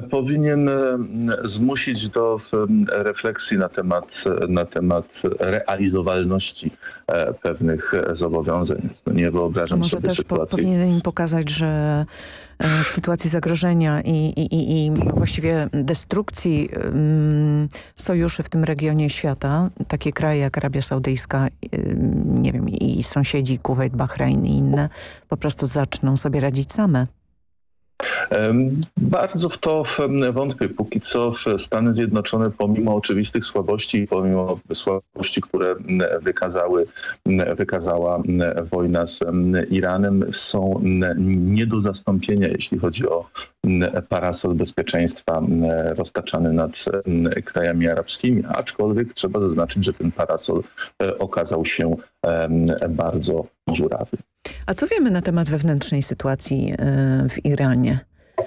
powinien zmusić do refleksji na temat realizowalności pewnych zobowiązań. Nie wyobrażam może sobie też sytuacji. powinien im pokazać, że w sytuacji zagrożenia i właściwie destrukcji sojuszy w tym regionie świata, takie kraje jak Arabia Saudyjska, nie wiem, i sąsiedzi Kuwejt, Bahrein i inne, po prostu zaczną sobie radzić same. Bardzo w to wątpię. Póki co Stany Zjednoczone, pomimo oczywistych słabości, pomimo słabości, które wykazała wojna z Iranem, są nie do zastąpienia, jeśli chodzi o parasol bezpieczeństwa roztaczany nad krajami arabskimi. Aczkolwiek trzeba zaznaczyć, że ten parasol okazał się bardzo dziurawy. A co wiemy na temat wewnętrznej sytuacji w Iranie?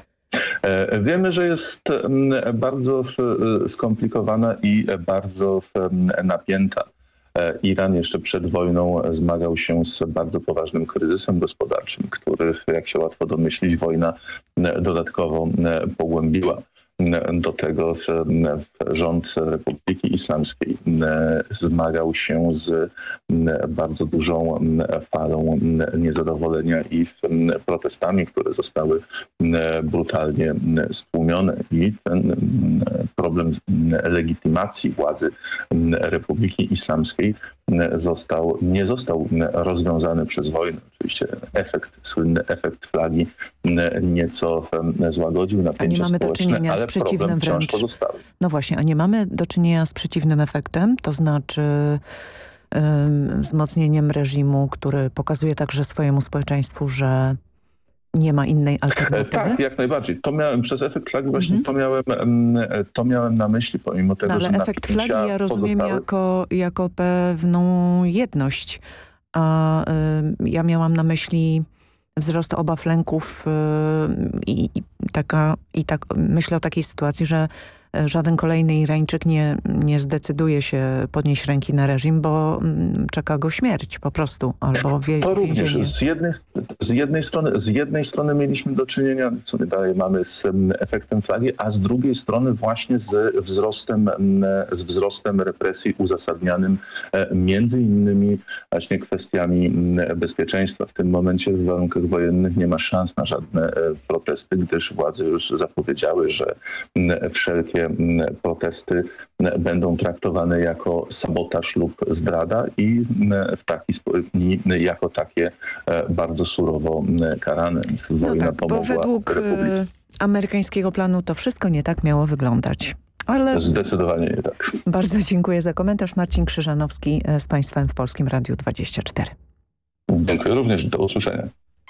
Wiemy, że jest bardzo skomplikowana i bardzo napięta. Iran jeszcze przed wojną zmagał się z bardzo poważnym kryzysem gospodarczym, który, jak się łatwo domyślić, wojna dodatkowo pogłębiła. Do tego rząd Republiki Islamskiej zmagał się z bardzo dużą falą niezadowolenia i protestami, które zostały brutalnie stłumione. I ten problem legitymacji władzy Republiki Islamskiej nie został rozwiązany przez wojnę. Oczywiście słynny efekt flagi nieco złagodził napięcia społeczne, ale przeciwnym wciąż pozostały. No właśnie, a nie mamy do czynienia z przeciwnym efektem, to znaczy wzmocnieniem reżimu, który pokazuje także swojemu społeczeństwu, że nie ma innej alternatywy? Tak, jak najbardziej. To miałem przez efekt flagi właśnie to miałem na myśli, pomimo tego, ale że efekt flagi ja rozumiem jako pewną jedność. A ja miałam na myśli wzrost obaw, lęków i tak myślę o takiej sytuacji, że żaden kolejny Irańczyk nie zdecyduje się podnieść ręki na reżim, bo czeka go śmierć po prostu, albo to również więzienie. Z jednej strony mieliśmy do czynienia, co dalej mamy z efektem flagi, a z drugiej strony właśnie z wzrostem represji uzasadnianym między innymi właśnie kwestiami bezpieczeństwa. W tym momencie w warunkach wojennych nie ma szans na żadne protesty, gdyż władze już zapowiedziały, że wszelkie protesty będą traktowane jako sabotaż lub zdrada i jako takie bardzo surowo karane. Wojna bo według amerykańskiego planu to wszystko nie tak miało wyglądać. Ale zdecydowanie nie tak. Bardzo dziękuję za komentarz. Marcin Krzyżanowski z Państwem w Polskim Radiu 24. Dziękuję również. Do usłyszenia.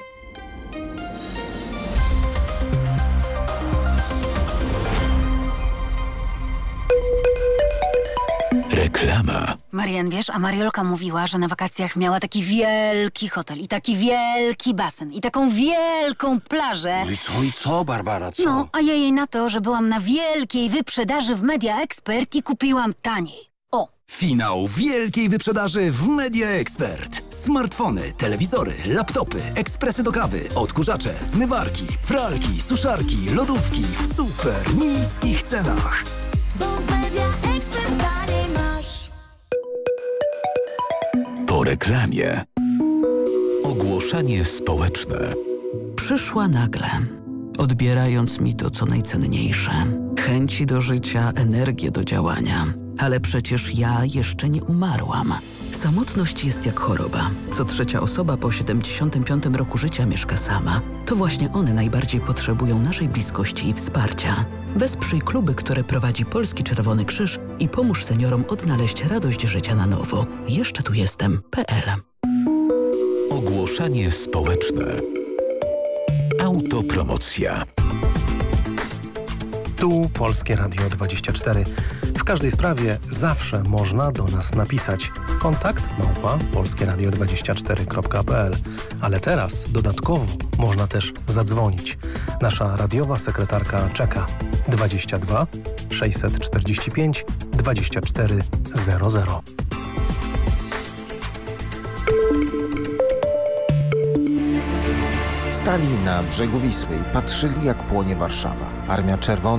Reklama. Marian, wiesz, a Mariolka mówiła, że na wakacjach miała taki wielki hotel i taki wielki basen i taką wielką plażę. No i co, Barbara, co? No, a ja jej na to, że byłam na wielkiej wyprzedaży w Media Expert i kupiłam taniej. O! Finał wielkiej wyprzedaży w Media Expert. Smartfony, telewizory, laptopy, ekspresy do kawy, odkurzacze, zmywarki, pralki, suszarki, lodówki w super niskich cenach. Bo w Media Expert taniej masz. Po reklamie. Ogłoszenie społeczne. Przyszła nagle, odbierając mi to, co najcenniejsze. Chęci do życia, energię do działania. Ale przecież ja jeszcze nie umarłam. Samotność jest jak choroba. Co trzecia osoba po 75 roku życia mieszka sama. To właśnie one najbardziej potrzebują naszej bliskości i wsparcia. Wesprzyj kluby, które prowadzi Polski Czerwony Krzyż i pomóż seniorom odnaleźć radość życia na nowo. Jeszcze tu jestem.pl. Ogłoszenie społeczne. Autopromocja. Tu Polskie Radio 24. W każdej sprawie zawsze można do nas napisać. Kontakt @polskieradio24.pl. Ale teraz dodatkowo można też zadzwonić. Nasza radiowa sekretarka czeka. 22 645 2400. Stali na brzegu Wisły i patrzyli, jak płonie Warszawa. Armia Czerwona